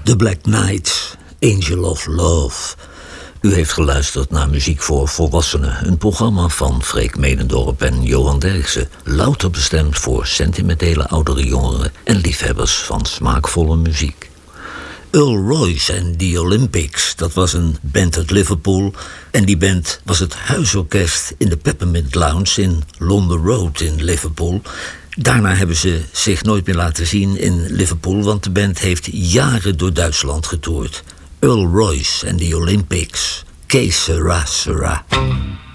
The Black Knights, Angel of Love. U heeft geluisterd naar Muziek voor Volwassenen, een programma van Freek Medendorp en Johan Derksen, louter bestemd voor sentimentele oudere jongeren en liefhebbers van smaakvolle muziek. Earl Royce en The Olympics, dat was een band uit Liverpool. En die band was het huisorkest in de Peppermint Lounge in London Road in Liverpool. Daarna hebben ze zich nooit meer laten zien in Liverpool, want de band heeft jaren door Duitsland getoerd. Earl Royce en The Olympics, Que sera, sera.